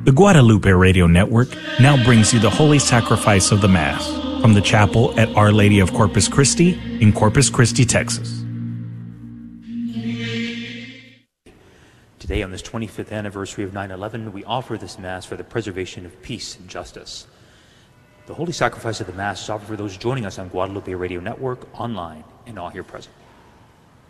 The Guadalupe Radio Network now brings you the Holy Sacrifice of the Mass from the chapel at Our Lady of Corpus Christi in Corpus Christi, Texas. Today, on this 25th anniversary of 9/11, we offer this Mass for the preservation of peace and justice. The Holy Sacrifice of the Mass is offered for those joining us on Guadalupe Radio Network, online, and all here present.